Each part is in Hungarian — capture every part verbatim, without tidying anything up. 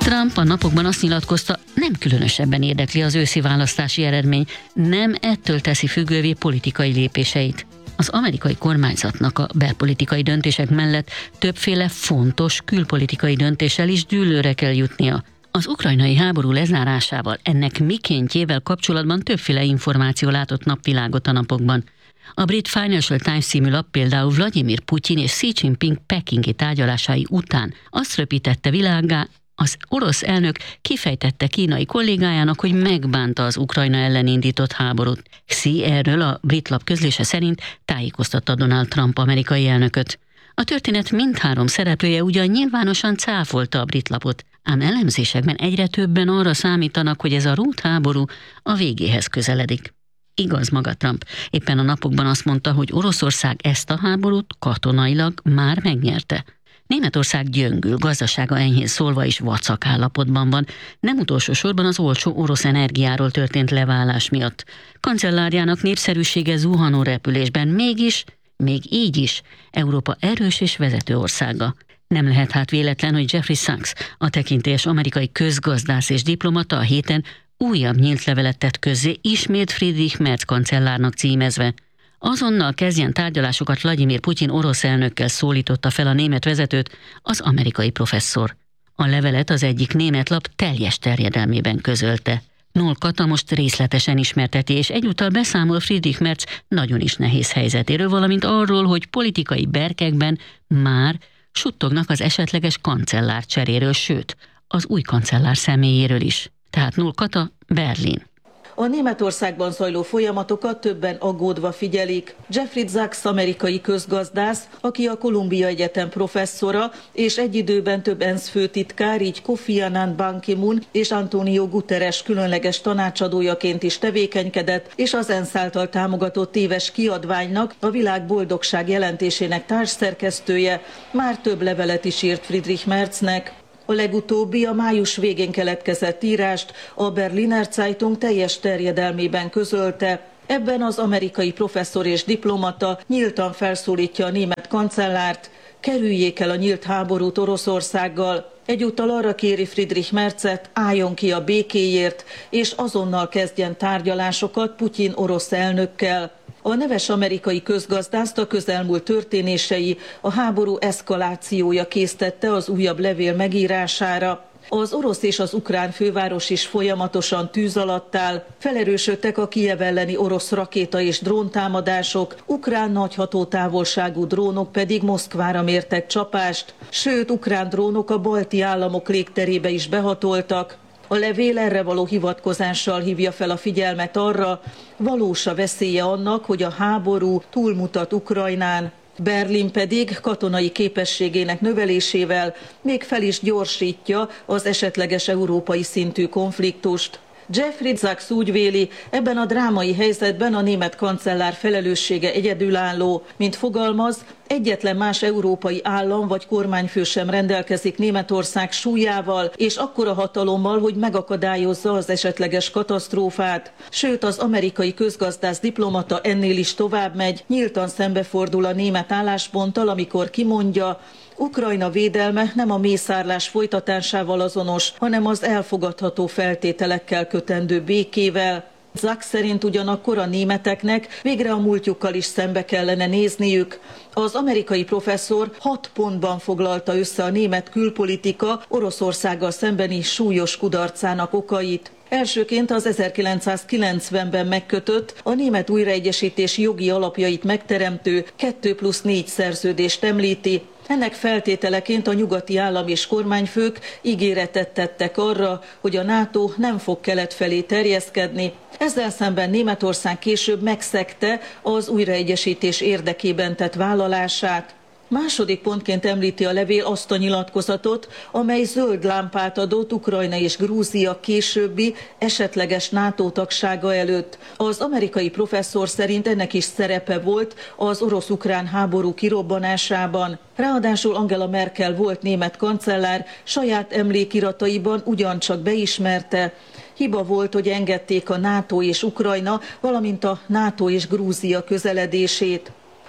Trump a napokban azt nyilatkozta, nem különösebben érdekli az őszi választási eredmény, nem ettől teszi függővé politikai lépéseit. Az amerikai kormányzatnak a belpolitikai döntések mellett többféle fontos külpolitikai döntéssel is dűlőre kell jutnia. Az ukrajnai háború lezárásával, ennek mikéntjével kapcsolatban többféle információ látott napvilágot a napokban. A brit Financial Times című lap például Vladimir Putyin és Xi Jinping pekingi tárgyalásai után azt röpítette világgá, az orosz elnök kifejtette kínai kollégájának, hogy megbánta az Ukrajna ellen indított háborút. Xi erről a brit lap közlése szerint tájékoztatta Donald Trump amerikai elnököt. A történet mindhárom szereplője ugyan nyilvánosan cáfolta a brit lapot, ám elemzésekben egyre többen arra számítanak, hogy ez a rút háború a végéhez közeledik. Igaz maga Trump. Éppen a napokban azt mondta, hogy Oroszország ezt a háborút katonailag már megnyerte. Németország gyöngül, gazdasága enyhén szólva is vacak állapotban van, nem utolsó sorban az olcsó orosz energiáról történt leválás miatt. Kancellárjának népszerűsége zuhanó repülésben, mégis, még így is, Európa erős és vezető országa. Nem lehet hát véletlen, hogy Jeffrey Sachs, a tekintélyes amerikai közgazdász és diplomata a héten újabb nyílt levelet tett közzé, ismét Friedrich Merz kancellárnak címezve. Azonnal kezdjen tárgyalásokat Vladimir Putyin orosz elnökkel, szólította fel a német vezetőt az amerikai professzor. A levelet az egyik német lap teljes terjedelmében közölte. Noll Kata most részletesen ismerteti, és egyúttal beszámol Friedrich Merz nagyon is nehéz helyzetéről, valamint arról, hogy politikai berkekben már suttognak az esetleges kancellár cseréről, sőt, az új kancellár személyéről is. Tehát Noll Kata, Berlin. A Németországban zajló folyamatokat többen aggódva figyelik. Jeffrey Sachs amerikai közgazdász, aki a Columbia Egyetem professzora, és egy időben több ENSZ főtitkár, így Kofi Annan, Ban Ki-moon és Antonio Guterres különleges tanácsadójaként is tevékenykedett, és az ENSZ által támogatott éves kiadványnak, a világ boldogság jelentésének társszerkesztője, már több levelet is írt Friedrich Merznek. A legutóbbi a május végén keletkezett írást a Berliner Zeitung teljes terjedelmében közölte. Ebben az amerikai professzor és diplomata nyíltan felszólítja a német kancellárt, kerüljék el a nyílt háborút Oroszországgal. Egyúttal arra kéri Friedrich Merzet, álljon ki a békéért, és azonnal kezdjen tárgyalásokat Putyin orosz elnökkel. A neves amerikai közgazdászt a közelmúlt történései, a háború eszkalációja késztette az újabb levél megírására. Az orosz és az ukrán főváros is folyamatosan tűz alatt áll, felerősödtek a Kijev elleni orosz rakéta és dróntámadások, ukrán nagy hatótávolságú drónok pedig Moszkvára mértek csapást, sőt, ukrán drónok a balti államok légterébe is behatoltak. A levél erre való hivatkozással hívja fel a figyelmet arra, valós a veszélye annak, hogy a háború túlmutat Ukrajnán. Berlin pedig katonai képességének növelésével még fel is gyorsítja az esetleges európai szintű konfliktust. Jeffrey Sachs úgy véli, ebben a drámai helyzetben a német kancellár felelőssége egyedülálló, mint fogalmaz, egyetlen más európai állam vagy kormányfő sem rendelkezik Németország súlyával és akkora hatalommal, hogy megakadályozza az esetleges katasztrófát. Sőt, az amerikai közgazdász diplomata ennél is tovább megy, nyíltan szembefordul a német állásponttal, amikor kimondja, Ukrajna védelme nem a mészárlás folytatásával azonos, hanem az elfogadható feltételekkel kötendő békével. Sachs szerint ugyanakkor a németeknek végre a múltjukkal is szembe kellene nézniük. Az amerikai professzor hat pontban foglalta össze a német külpolitika Oroszországgal szembeni súlyos kudarcának okait. Elsőként az ezerkilencszázkilencvenben megkötött, a német újraegyesítés jogi alapjait megteremtő kettő plusz négy szerződést említi. Ennek feltételeként a nyugati állam és kormányfők ígéretet tettek arra, hogy a NATO nem fog kelet felé terjeszkedni. Ezzel szemben Németország később megszegte az újraegyesítés érdekében tett vállalását. Második pontként említi a levél azt a nyilatkozatot, amely zöld lámpát adott Ukrajna és Grúzia későbbi esetleges NATO tagsága előtt. Az amerikai professzor szerint ennek is szerepe volt az orosz-ukrán háború kirobbanásában. Ráadásul Angela Merkel volt német kancellár saját emlékirataiban ugyancsak beismerte, hiba volt, hogy engedték a NATO és Ukrajna, valamint a NATO és Grúzia közeledését.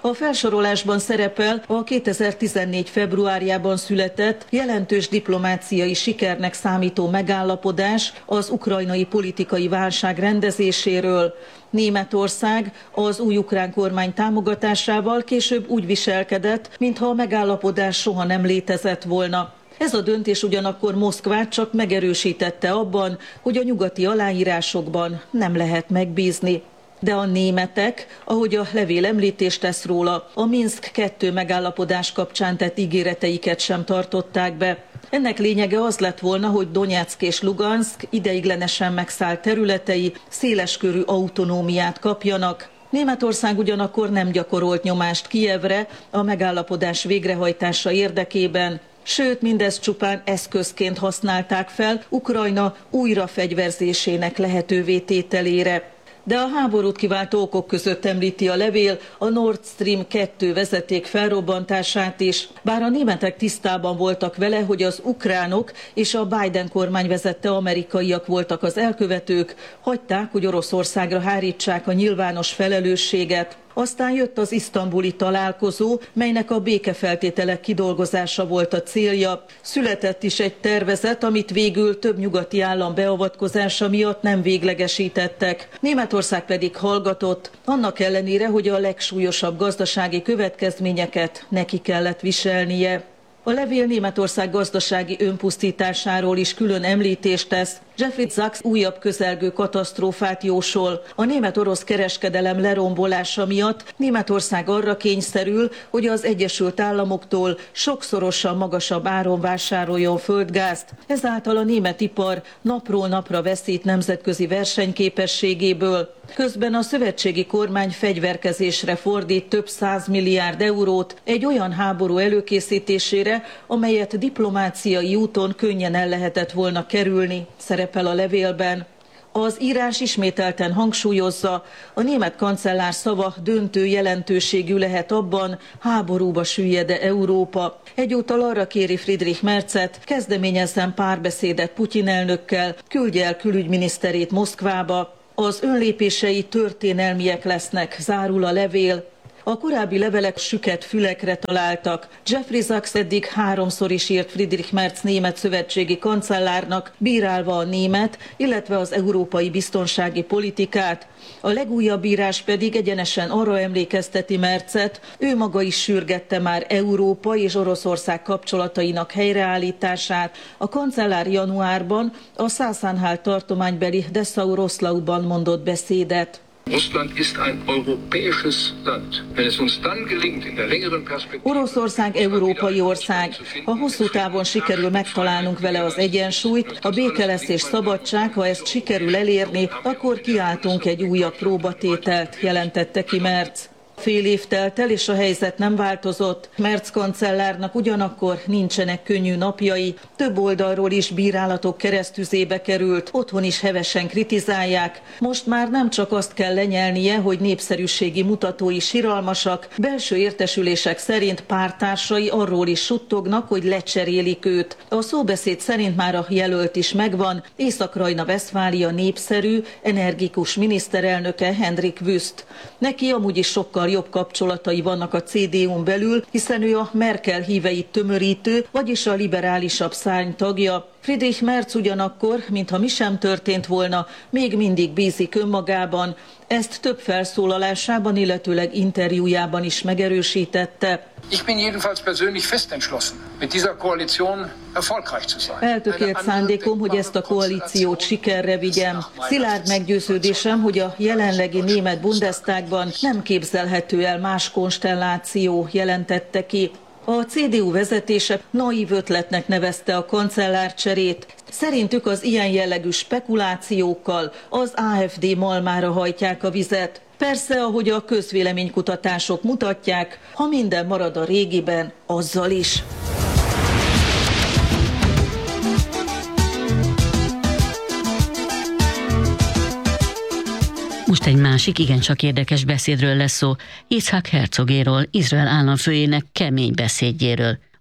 A felsorolásban szerepel a kétezer-tizennégy februárjában született, jelentős diplomáciai sikernek számító megállapodás az ukrajnai politikai válság rendezéséről. Németország az új ukrán kormány támogatásával később úgy viselkedett, mintha a megállapodás soha nem létezett volna. Ez a döntés ugyanakkor Moszkvát csak megerősítette abban, hogy a nyugati aláírásokban nem lehet megbízni. De a németek, ahogy a levél említést tesz róla, a Minszk kettő megállapodás kapcsán tett ígéreteiket sem tartották be. Ennek lényege az lett volna, hogy Donyeck és Luganszk ideiglenesen megszállt területei széleskörű autonómiát kapjanak. Németország ugyanakkor nem gyakorolt nyomást Kijevre a megállapodás végrehajtása érdekében, sőt, mindezt csupán eszközként használták fel Ukrajna újrafegyverzésének lehetővé tételére. De a háborút kiváltó okok között említi a levél a Nord Stream kettő vezeték felrobbantását is, bár a németek tisztában voltak vele, hogy az ukránok és a Biden kormány vezette amerikaiak voltak az elkövetők, hagyták, hogy Oroszországra hárítsák a nyilvános felelősséget. Aztán jött az isztambuli találkozó, melynek a békefeltételek kidolgozása volt a célja. Született is egy tervezet, amit végül több nyugati állam beavatkozása miatt nem véglegesítettek. Németország pedig hallgatott, annak ellenére, hogy a legsúlyosabb gazdasági következményeket neki kellett viselnie. A levél Németország gazdasági önpusztításáról is külön említést tesz. Jeffrey Sachs újabb közelgő katasztrófát jósol. A német-orosz kereskedelem lerombolása miatt Németország arra kényszerül, hogy az Egyesült Államoktól sokszorosan magasabb áron vásároljon földgázt. Ezáltal a német ipar napról napra veszít nemzetközi versenyképességéből. Közben a szövetségi kormány fegyverkezésre fordít több száz milliárd eurót egy olyan háború előkészítésére, amelyet diplomáciai úton könnyen el lehetett volna kerülni, szerepel a levélben. Az írás ismételten hangsúlyozza, a német kancellár szava döntő jelentőségű lehet abban, háborúba süllyed-e Európa. Egyúttal arra kéri Friedrich Merzet, kezdeményezzen párbeszédet Putyin elnökkel, küldje el külügyminiszterét Moszkvába. Az önlépései történelmiek lesznek, zárul a levél. A korábbi levelek süket fülekre találtak. Jeffrey Sachs eddig háromszor is írt Friedrich Merz német szövetségi kancellárnak, bírálva a német, illetve az európai biztonsági politikát. A legújabb írás pedig egyenesen arra emlékezteti Merzet, ő maga is sürgette már Európa és Oroszország kapcsolatainak helyreállítását. A kancellár januárban a Szászánhál tartománybeli Dessau-Roszlauban mondott beszédet. Russland ist ein europäisches Land. Wenn es uns dann gelingt, in der längeren Perspektive... Oroszország európai ország. Ha hosszú távon sikerül megtalálnunk vele az egyensúlyt, a béke lesz és szabadság, ha ezt sikerül elérni, akkor kiáltunk egy újabb próbatételt, jelentette ki Merz. Fél év telt el, és a helyzet nem változott. Merz kancellárnak ugyanakkor nincsenek könnyű napjai. Több oldalról is bírálatok keresztüzébe került, otthon is hevesen kritizálják. Most már nem csak azt kell lenyelnie, hogy népszerűségi mutatói siralmasak, belső értesülések szerint pártársai arról is suttognak, hogy lecserélik őt. A szóbeszéd szerint már a jelölt is megvan, Észak-Rajna-Vesztfália népszerű, energikus miniszterelnöke Hendrik Wüst. Neki amúgy is sokkal jobb kapcsolatai vannak a cé dé u-n belül, hiszen ő a Merkel híveit tömörítő, vagyis a liberálisabb szárny tagja. Friedrich Merz ugyanakkor, mintha mi sem történt volna, még mindig bízik önmagában. Ezt több felszólalásában, illetőleg interjújában is megerősítette. Ich bin jedenfalls persönlich fest entschlossen, mit dieser Koalition erfolgreich zu sein. Eltökélt szándékom, hogy ezt a koalíciót sikerre vigyem. Szilárd meggyőződésem, hogy a jelenlegi német Bundestagban nem képzelhető el más konstelláció, jelentette ki. A cé dé u vezetése naív ötletnek nevezte a kancellárcserét. Szerintük az ilyen jellegű spekulációkkal az á ef dé malmára hajtják a vizet. Persze, ahogy a közvéleménykutatások mutatják, ha minden marad a régiben, azzal is. Most egy másik, igencsak érdekes beszédről lesz szó, Yitzhak Herzogéről, Izrael államfőjének kemény beszédjéről.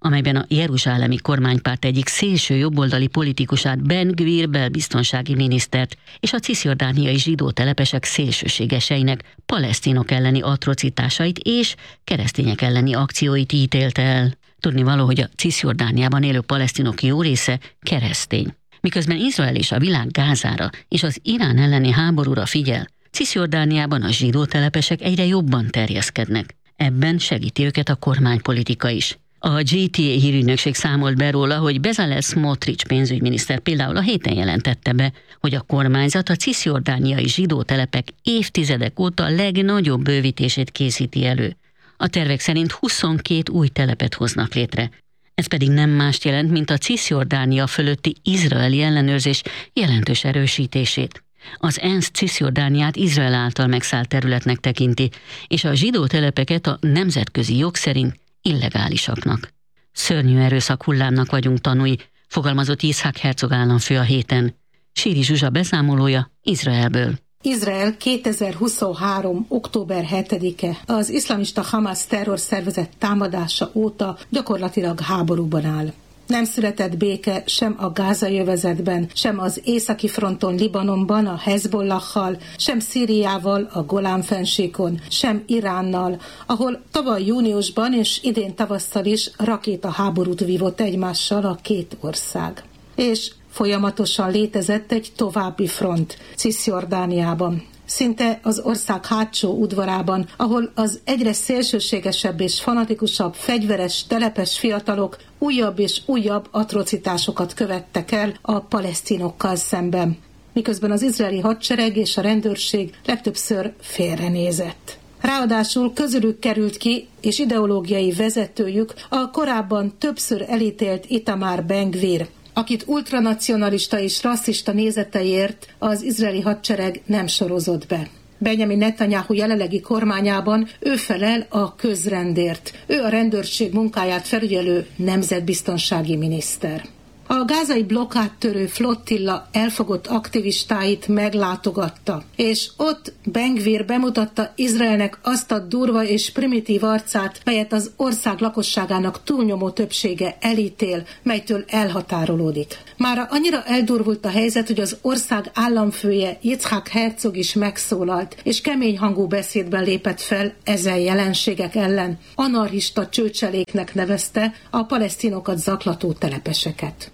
amelyben a jeruzsálemi kormánypárt egyik szélső jobboldali politikusát, Ben Gvir belbiztonsági minisztert és a cisjordániai zsidó telepesek szélsőségeseinek palesztinok elleni atrocitásait és keresztények elleni akcióit ítélte el. Tudnivaló, hogy a Cisjordániában élő palesztinok jó része keresztény. Miközben Izrael és a világ Gázára és az Irán elleni háborúra figyel, Cisjordániában a zsidó telepesek egyre jobban terjeszkednek. Ebben segíti őket a kormánypolitika is. A gé té á hírügynökség számolt be róla, hogy Bezalel Smotrich pénzügyminiszter például a héten jelentette be, hogy a kormányzat a cisjordániai zsidó telepek évtizedek óta a legnagyobb bővítését készíti elő. A tervek szerint huszonkét új telepet hoznak létre. Ez pedig nem mást jelent, mint a Cisjordánia fölötti izraeli ellenőrzés jelentős erősítését. Az ENSZ Cisjordániát Izrael által megszállt területnek tekinti, és a zsidó telepeket a nemzetközi jog szerint illegálisaknak. Szörnyű erőszak hullámnak vagyunk tanúi, fogalmazott Yitzhak Herzog államfő a héten. Síri Zsuzsa beszámolója Izraelből. Izrael kétezer-huszonhárom. október hetedike az iszlamista Hamas terrorszervezet támadása óta gyakorlatilag háborúban áll. Nem született béke sem a gázai övezetben, sem az északi fronton Libanonban a Hezbollahhal, sem Szíriával a Golán-fennsíkon, sem Iránnal, ahol tavaly júniusban és idén tavasszal is rakétaháborút vívott egymással a két ország. És folyamatosan létezett egy további front Cisjordániában. Szinte az ország hátsó udvarában, ahol az egyre szélsőségesebb és fanatikusabb fegyveres, telepes fiatalok újabb és újabb atrocitásokat követtek el a palesztinokkal szemben, miközben az izraeli hadsereg és a rendőrség legtöbbször félrenézett. Ráadásul közülük került ki, és ideológiai vezetőjük a korábban többször elítélt Itamar Ben Gvir, akit ultranacionalista és rasszista nézeteiért az izraeli hadsereg nem sorozott be. Benjamin Netanyahu jelenlegi kormányában ő felel a közrendért. Ő a rendőrség munkáját felügyelő nemzetbiztonsági miniszter. A gázai blokkádtörő flottilla elfogott aktivistáit meglátogatta, és ott Ben Gvir bemutatta Izraelnek azt a durva és primitív arcát, melyet az ország lakosságának túlnyomó többsége elítél, melytől elhatárolódik. Mára annyira eldurvult a helyzet, hogy az ország államfője Yitzhak Herzog is megszólalt, és kemény hangú beszédben lépett fel ezen jelenségek ellen. Anarchista csőcseléknek nevezte a palesztinokat zaklató telepeseket.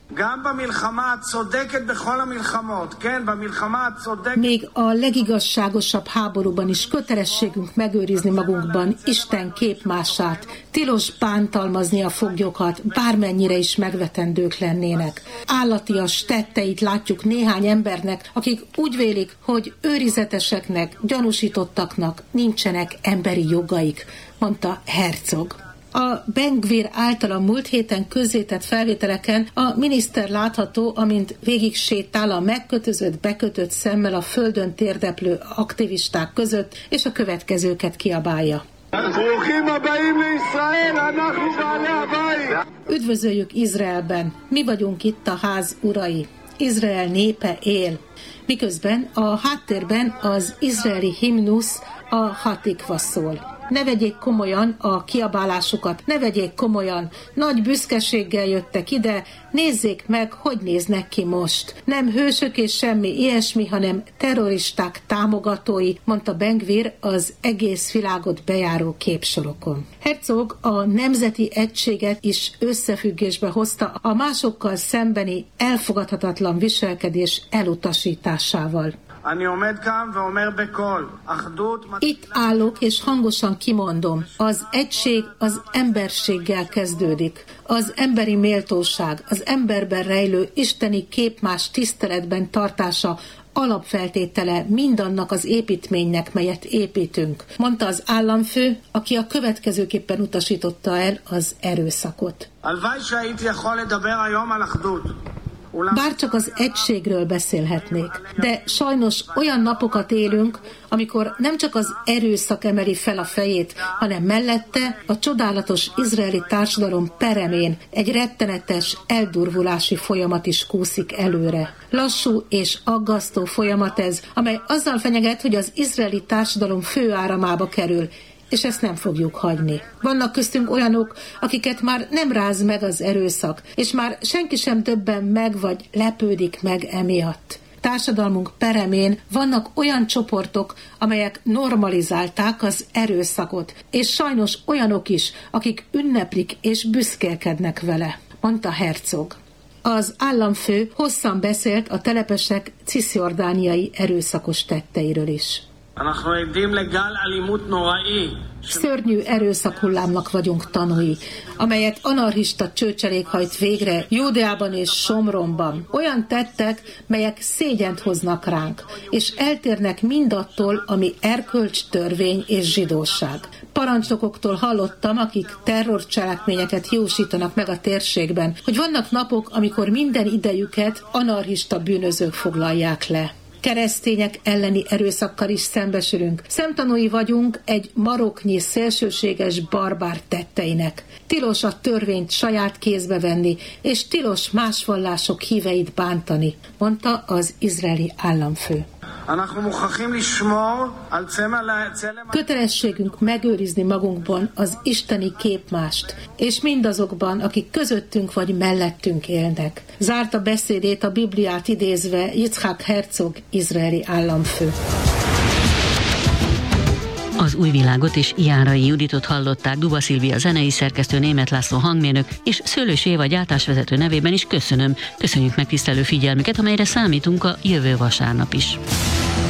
Még a legigazságosabb háborúban is kötelességünk megőrizni magunkban Isten képmását, tilos bántalmazni a foglyokat, bármennyire is megvetendők lennének. Állatias tetteit látjuk néhány embernek, akik úgy vélik, hogy őrizeteseknek, gyanúsítottaknak nincsenek emberi jogaik, mondta Herzog. A Ben Gvir által a múlt héten közzétett felvételeken a miniszter látható, amint végig sétál a megkötözött, bekötött szemmel a földön térdeplő aktivisták között, és a következőket kiabálja. Üdvözöljük Izraelben, mi vagyunk itt a ház urai. Izrael népe él. Miközben a háttérben az izraeli himnusz, a Hatikva szól. Ne vegyék komolyan a kiabálásukat, ne vegyék komolyan, nagy büszkeséggel jöttek ide, nézzék meg, hogy néznek ki most. Nem hősök és semmi ilyesmi, hanem terroristák támogatói, mondta Ben Gvir az egész világot bejáró képsorokon. Herzog a nemzeti egységet is összefüggésbe hozta a másokkal szembeni elfogadhatatlan viselkedés elutasításával. Itt állok és hangosan kimondom, az egység az emberséggel kezdődik. Az emberi méltóság, az emberben rejlő isteni képmás tiszteletben tartása alapfeltétele mindannak az építménynek, melyet építünk, mondta az államfő, aki a következőképpen utasította el az erőszakot. Bárcsak az egységről beszélhetnék, de sajnos olyan napokat élünk, amikor nem csak az erőszak emeli fel a fejét, hanem mellette a csodálatos izraeli társadalom peremén egy rettenetes eldurvulási folyamat is kúszik előre. Lassú és aggasztó folyamat ez, amely azzal fenyeget, hogy az izraeli társadalom főáramába kerül, és ezt nem fogjuk hagyni. Vannak köztünk olyanok, akiket már nem ráz meg az erőszak, és már senki sem döbben meg, vagy lepődik meg emiatt. Társadalmunk peremén vannak olyan csoportok, amelyek normalizálták az erőszakot, és sajnos olyanok is, akik ünneplik és büszkélkednek vele, mondta Herzog. Az államfő hosszan beszélt a telepesek cisjordániai erőszakos tetteiről is. Szörnyű erőszakhullámnak vagyunk tanúi, amelyet anarchista csőcselék hajt végre Júdeában és Somronban. Olyan tettek, melyek szégyent hoznak ránk, és eltérnek mindattól, ami erkölcs, törvény és zsidóság. Parancsnokoktól hallottam, akik terrorcselekményeket jósítanak meg a térségben, hogy vannak napok, amikor minden idejüket anarchista bűnözők foglalják le. Keresztények elleni erőszakkal is szembesülünk. Szemtanúi vagyunk egy maroknyi szélsőséges barbár tetteinek. Tilos a törvényt saját kézbe venni, és tilos más vallások híveit bántani, mondta az izraeli államfő. Kötelességünk megőrizni magunkban az isteni képmást, és mindazokban, akik közöttünk vagy mellettünk élnek. Zárta beszédét a Bibliát idézve Yitzhak Herzog, izraeli államfő. Az Új Világot és Járai Juditot hallották. Duba Szilvia zenei szerkesztő, Németh László hangmérnök és Szőlősi Éva gyártásvezető nevében is köszönöm. Köszönjük megtisztelő figyelmüket, amelyre számítunk a jövő vasárnap is.